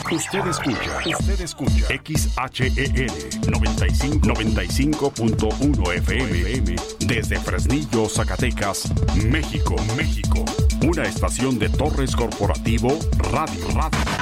Usted escucha XHEL 95.1 FM desde Fresnillo, Zacatecas, México. Una estación de Torres Corporativo Radio.